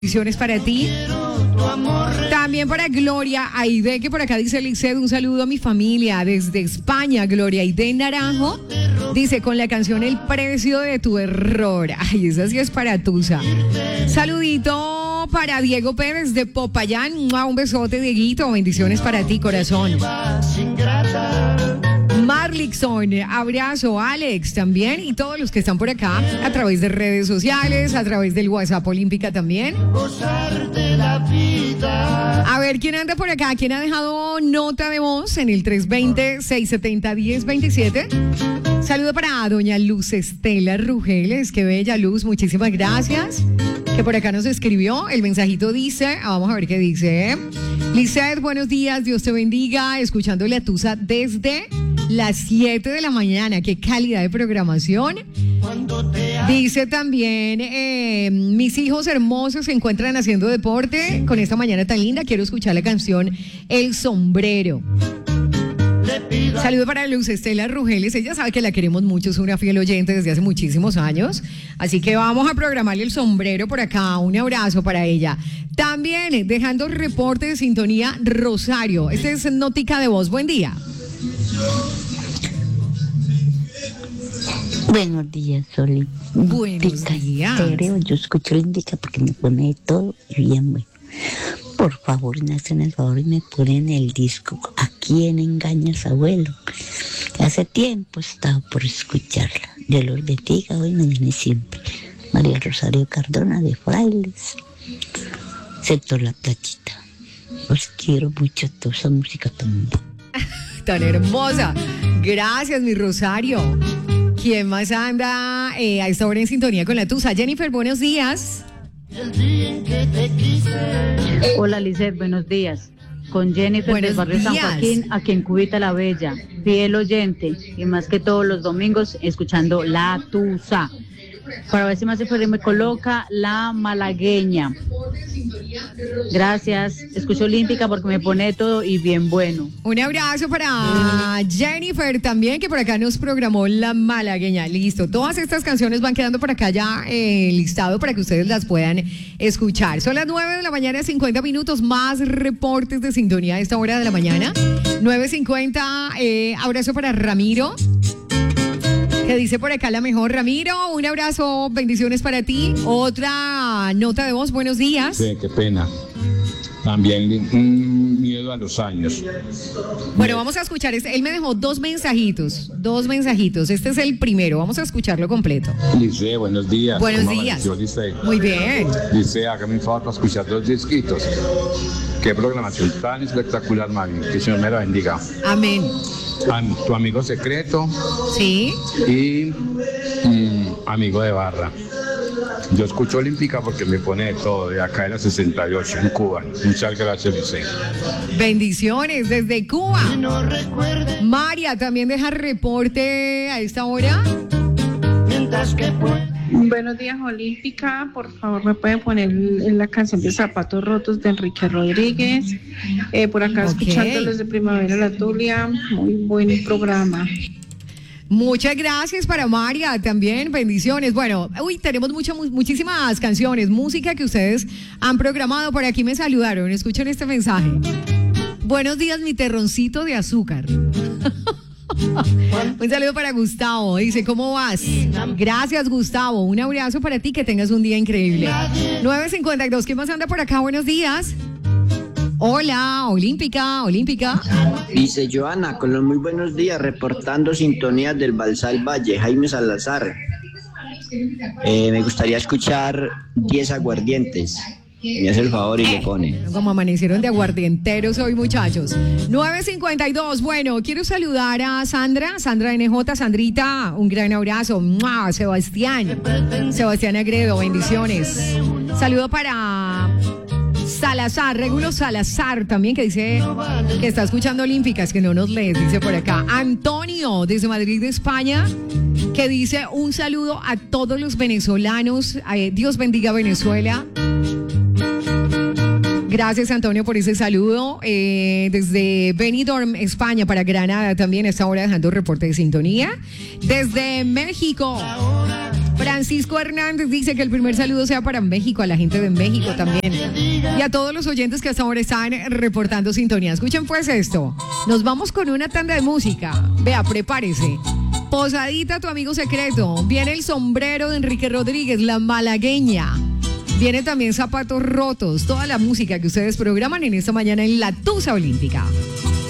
Bendiciones para ti. También para Gloria Aide, que por acá dice Liced, un saludo a mi familia desde España. Gloria Aide Naranjo dice con la canción El precio de tu error. Ay, esa sí es para Tusa. Saludito para Diego Pérez de Popayán. Un besote, Dieguito. Bendiciones para ti, corazón. Marlixon, abrazo, Alex también y todos los que están por acá a través de redes sociales, a través del WhatsApp Olímpica también. A ver, ¿quién anda por acá? ¿Quién ha dejado nota de voz en el 320-670-1027? Saludo para doña Luz Estela Rugeles, qué bella Luz, muchísimas gracias. Que por acá nos escribió, el mensajito dice, vamos a ver qué dice. Lizeth, buenos días, Dios te bendiga, escuchando la Tusa desde las 7 de la mañana, qué calidad de programación. Dice también, mis hijos hermosos se encuentran haciendo deporte con esta mañana tan linda, quiero escuchar la canción El Sombrero. Saludo para Luz Estela Rugeles, ella sabe que la queremos mucho, es una fiel oyente desde hace muchísimos años, así que vamos a programarle El Sombrero por acá, un abrazo para ella. También dejando reporte de sintonía Rosario, este es Notica de Voz, buen día. Buenos días, Soli. Buenos días. Yo escucho la indica porque me pone de todo y bien bueno. Por favor, me hacen el favor y me ponen el disco ¿A quién engañas, abuelo? Hace tiempo he estado por escucharla. Dios los bendiga hoy, mañana y siempre. María Rosario Cardona de Frailes, sector La Platita. Los quiero mucho, toda esa música también. Tan hermosa. Gracias, mi Rosario. ¿Quién más anda a esta hora en sintonía con la Tusa? Jennifer, buenos días. Hola, Lizeth, buenos días. Con Jennifer del barrio San Joaquín, aquí en Cubita la Bella. Fiel oyente y más que todos los domingos escuchando la Tusa. Para ver si más se me coloca la malagueña. Gracias. Escucho Olímpica porque me pone todo y bien bueno. Un abrazo para Jennifer también, que por acá nos programó la malagueña. Listo. Todas estas canciones van quedando por acá ya listado para que ustedes las puedan escuchar. Son las 9 de la mañana, 50 minutos. Más reportes de sintonía a esta hora de la mañana. 9:50. Abrazo para Ramiro, que dice por acá la mejor. Ramiro, un abrazo, bendiciones para ti. Otra nota de voz, buenos días. Sí, qué pena. También miedo a los años. Bueno, vamos a escuchar este. Él me dejó dos mensajitos. Este es el primero, vamos a escucharlo completo. Lice, buenos días. Buenos días. Muy bien. Lice, hágame un favor para escuchar dos disquitos. Qué programación tan espectacular, Mami. Que el Señor me la bendiga. Amén. Tu amigo secreto. Sí. Y amigo de barra. Yo escucho Olímpica porque me pone de todo, de acá de la 68 en Cuba. Muchas gracias, Lice. Bendiciones desde Cuba. María también deja reporte a esta hora. Buenos días, Olímpica. Por favor, me pueden poner la canción de Zapatos Rotos de Enrique Rodríguez. Por acá escuchándolos de Primavera La Tulia. Muy buen programa. Muchas gracias para María también, bendiciones. Bueno, tenemos muchísimas canciones, música que ustedes han programado. Por aquí me saludaron, escuchen este mensaje. Buenos días, mi terroncito de azúcar. Un saludo para Gustavo, dice, ¿cómo vas? Gracias, Gustavo, un abrazo para ti, que tengas un día increíble. 9:52, ¿quién más anda por acá? Buenos días. Hola, Olímpica. Dice Joana, con los muy buenos días, reportando sintonías del Balsal Valle, Jaime Salazar. Me gustaría escuchar 10 aguardientes. Me hace el favor y le pone. Como amanecieron de aguardienteros hoy, muchachos. 9:52. Bueno, quiero saludar a Sandra NJ. Sandrita, un gran abrazo. ¡Mua! Sebastián Agredo, bendiciones. Saludo para Salazar, Regulo Salazar también, que dice que está escuchando Olímpicas, que no nos lee, dice por acá. Antonio, desde Madrid, España, que dice un saludo a todos los venezolanos. Dios bendiga Venezuela. Gracias, Antonio, por ese saludo. Desde Benidorm, España, para Granada también, a esta hora dejando reporte de sintonía. Desde México, Francisco Hernández dice que el primer saludo sea para México, a la gente de México también. Y a todos los oyentes que hasta ahora están reportando sintonía. Escuchen pues esto. Nos vamos con una tanda de música. Vea, prepárese. Posadita, tu amigo secreto. Viene el sombrero de Enrique Rodríguez, la malagueña. Viene también Zapatos Rotos. Toda la música que ustedes programan en esta mañana en La Tusa Olímpica.